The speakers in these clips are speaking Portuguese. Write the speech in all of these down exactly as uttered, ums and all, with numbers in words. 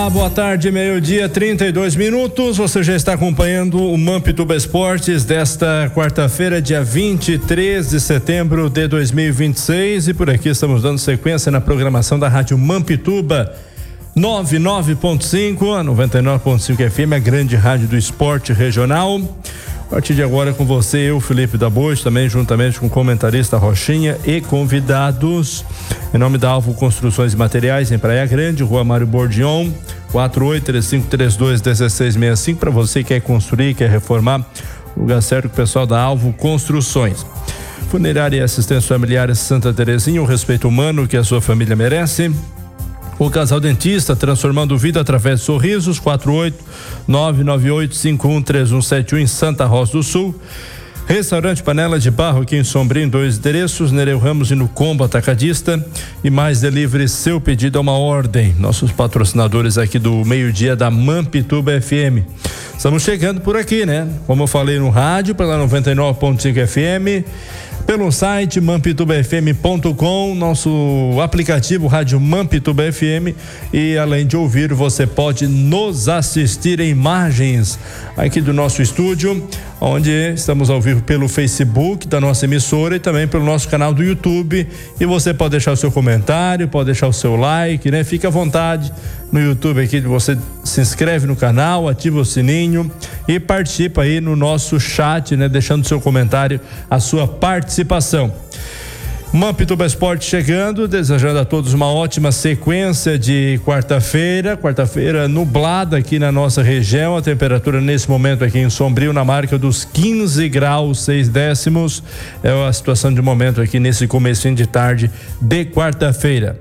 Olá, boa tarde, meio-dia, trinta e dois minutos. Você já está acompanhando o Mampituba Esportes desta quarta-feira, dia vinte e três de setembro de dois mil e vinte e seis. E por aqui estamos dando sequência na programação da Rádio Mampituba noventa e nove ponto cinco, a noventa e nove ponto cinco F M, a grande rádio do esporte regional. A partir de agora com você, eu, Felipe da Bois, também juntamente com o comentarista Rochinha e convidados. Em nome da Alvo Construções e Materiais, em Praia Grande, Rua Mário Bordion, quatro oito três cinco três dois um seis seis cinco, para você que quer construir, quer reformar, lugar certo com o pessoal da Alvo Construções. Funerária e Assistência Familiar Santa Terezinha, o respeito humano que a sua família merece. O Casal Dentista, transformando vida através de sorrisos, quatro oito nove nove oito cinco um três um sete um em Santa Rosa do Sul. Restaurante Panela de Barro aqui em Sombrio, em dois endereços, Nereu Ramos e no Combo Atacadista. E mais delivery, seu pedido é uma ordem. Nossos patrocinadores aqui do meio-dia da Mampituba F M. Estamos chegando por aqui, né? Como eu falei no rádio, pela noventa e nove ponto cinco F M. Pelo site mampituba f m ponto com, nosso aplicativo Rádio Mampituba F M, e além de ouvir, você pode nos assistir em imagens aqui do nosso estúdio, onde estamos ao vivo pelo Facebook da nossa emissora e também pelo nosso canal do YouTube. E você pode deixar o seu comentário, pode deixar o seu like, né? Fique à vontade no YouTube aqui, você se inscreve no canal, ativa o sininho e participa aí no nosso chat, né? Deixando seu comentário, a sua participação. Mampituba Esporte chegando, desejando a todos uma ótima sequência de quarta-feira, quarta-feira nublada aqui na nossa região, a temperatura nesse momento aqui em Sombrio na marca dos quinze graus, seis décimos, é a situação de momento aqui nesse comecinho de tarde de quarta-feira.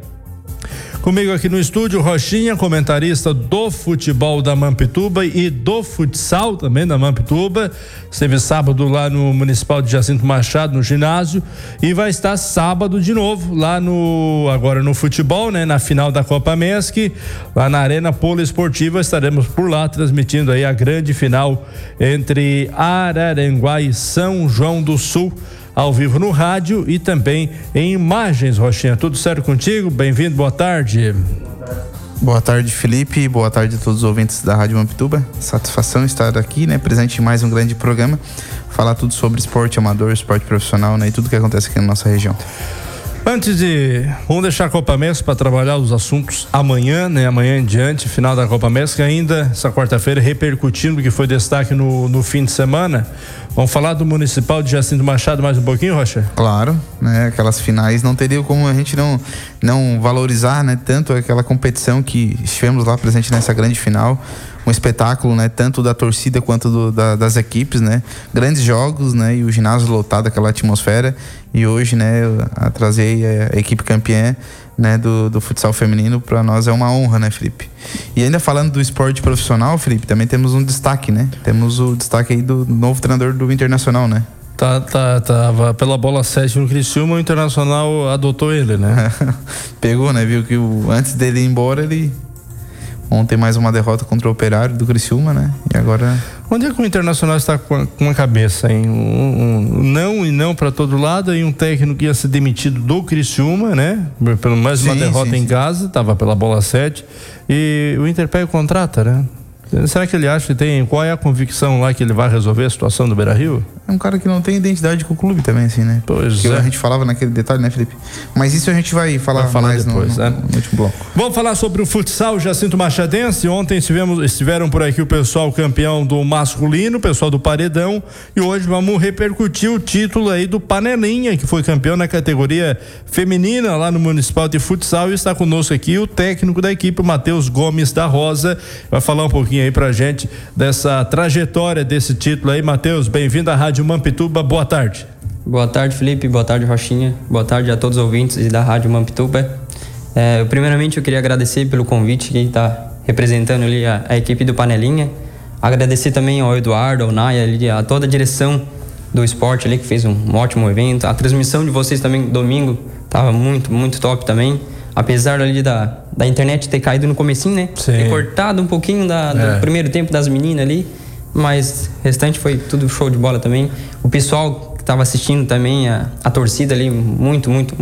Comigo aqui no estúdio, Rochinha, comentarista do futebol da Mampituba e do futsal também da Mampituba. Esteve sábado lá no Municipal de Jacinto Machado, no ginásio, e vai estar sábado de novo lá no, agora no futebol, né? Na final da Copa Mesc, lá na Arena Poliesportiva, estaremos por lá transmitindo aí a grande final entre Araranguá e São João do Sul, ao vivo no rádio e também em imagens. Rochinha, tudo certo contigo? Bem-vindo, boa tarde. Boa tarde, Felipe, boa tarde a todos os ouvintes da Rádio Mampituba. Satisfação estar aqui, né, presente em mais um grande programa, falar tudo sobre esporte amador, esporte profissional, né, e tudo que acontece aqui na nossa região. Antes de, vamos deixar a Copa Mesc para trabalhar os assuntos amanhã, né? Amanhã em diante, final da Copa Mesc, ainda essa quarta-feira repercutindo o que foi destaque no, no fim de semana. Vamos falar do Municipal de Jacinto Machado mais um pouquinho, Rocha? Claro, né? Aquelas finais não teria como a gente não, não valorizar, né? Tanto aquela competição que estivemos lá presente nessa grande final. Um espetáculo, né? Tanto da torcida quanto do, da, das equipes, né? Grandes jogos, né? E o ginásio lotado, aquela atmosfera. E hoje, né? Eu trazei a, a equipe campeã, né? Do, do futsal feminino, para nós é uma honra, né, Felipe? E ainda falando do esporte profissional, Felipe, também temos um destaque, né? Temos o destaque aí do novo treinador do Internacional, né? Tá, tá, tava pela bola sete no Criciúma, o Internacional adotou ele, né? Pegou, né? Viu que o, antes dele ir embora, ele... Ontem mais uma derrota contra o Operário do Criciúma, né? E agora... Onde é que o Internacional está com a, com a cabeça, hein? Um, um não e não para todo lado, e um técnico que ia ser demitido do Criciúma, né? Pelo mais uma sim, derrota sim, em sim. casa, tava pela bola sete, e o Inter pega e contrata, né? Será que ele acha que tem, qual é a convicção lá que ele vai resolver a situação do Beira-Rio? É um cara que não tem identidade com o clube também, assim, né? Pois que é. A gente falava naquele detalhe, né, Felipe? Mas isso a gente vai falar, vai falar mais depois, no, no, no último bloco. Vamos falar sobre o futsal Jacinto Machadense. Ontem estivemos, estiveram por aqui o pessoal campeão do masculino, o pessoal do Paredão, e hoje vamos repercutir o título aí do Panelinha, que foi campeão na categoria feminina lá no Municipal de Futsal, e está conosco aqui o técnico da equipe, o Matheus Gomes da Rosa, vai falar um pouquinho aí pra gente dessa trajetória desse título aí. Matheus, bem-vindo à Rádio Mampituba, boa tarde. Boa tarde, Felipe, boa tarde, Rochinha, boa tarde a todos os ouvintes da Rádio Mampituba. É, primeiramente eu queria agradecer pelo convite, quem está representando ali a, a equipe do Panelinha, agradecer também ao Eduardo, ao Naya, ali, a toda a direção do esporte ali, que fez um, um ótimo evento, a transmissão de vocês também domingo estava muito, muito top também. Apesar ali da, da internet ter caído no comecinho, né? Sim. Ter cortado um pouquinho da, do é. primeiro tempo das meninas ali, mas o restante foi tudo show de bola também. O pessoal que estava assistindo também, a, a torcida ali, muito, muito,